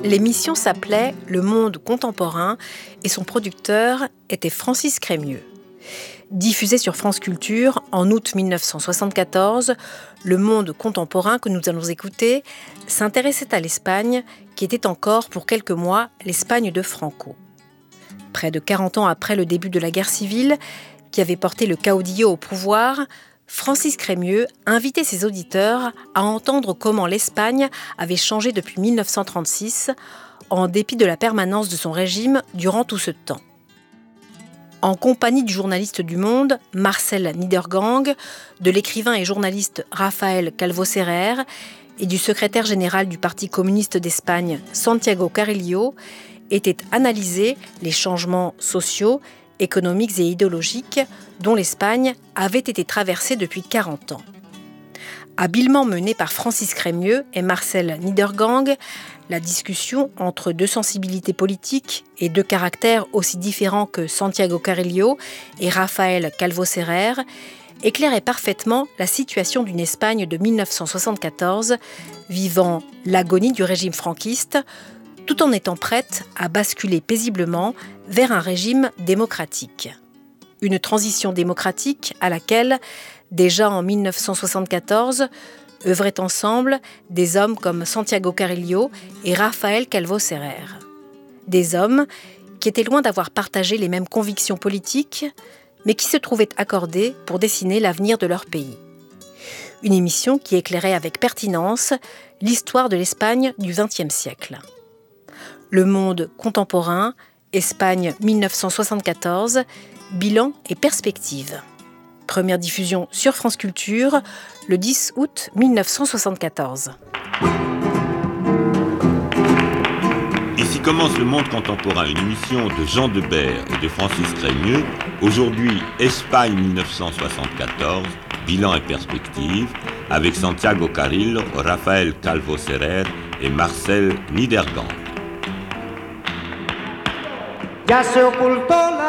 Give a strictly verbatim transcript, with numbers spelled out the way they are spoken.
L'émission s'appelait Le Monde contemporain et son producteur était Francis Crémieux. Diffusé sur France Culture en août mille neuf cent soixante-quatorze, Le Monde contemporain que nous allons écouter s'intéressait à l'Espagne, qui était encore pour quelques mois l'Espagne de Franco. Près de quarante ans après le début de la guerre civile, qui avait porté le caudillo au pouvoir, Francis Crémieux invitait ses auditeurs à entendre comment l'Espagne avait changé depuis mille neuf cent trente-six, en dépit de la permanence de son régime durant tout ce temps. En compagnie du journaliste du Monde, Marcel Niedergang, de l'écrivain et journaliste Rafael Calvo Serrer et du secrétaire général du Parti communiste d'Espagne, Santiago Carrillo, étaient analysés les changements sociaux, économiques et idéologiques dont l'Espagne avait été traversée depuis quarante ans. Habilement menée par Francis Crémieux et Marcel Niedergang, la discussion entre deux sensibilités politiques et deux caractères aussi différents que Santiago Carrillo et Rafael Calvo Serrer éclairait parfaitement la situation d'une Espagne de mille neuf cent soixante-quatorze, vivant l'agonie du régime franquiste, tout en étant prête à basculer paisiblement vers un régime démocratique. Une transition démocratique à laquelle, déjà en mille neuf cent soixante-quatorze, œuvraient ensemble des hommes comme Santiago Carrillo et Rafael Calvo Serrer. Des hommes qui étaient loin d'avoir partagé les mêmes convictions politiques, mais qui se trouvaient accordés pour dessiner l'avenir de leur pays. Une émission qui éclairait avec pertinence l'histoire de l'Espagne du vingtième siècle. Le Monde contemporain, Espagne mille neuf cent soixante-quatorze, bilan et perspectives. Première diffusion sur France Culture, le dix août mille neuf cent soixante-quatorze. Ici commence Le Monde contemporain, une émission de Jean Debert et de Francis Crémieux. Aujourd'hui, Espagne mille neuf cent soixante-quatorze, bilan et perspectives, avec Santiago Carrillo, Rafael Calvo Serrer et Marcel Niedergang. Ya se ocultó la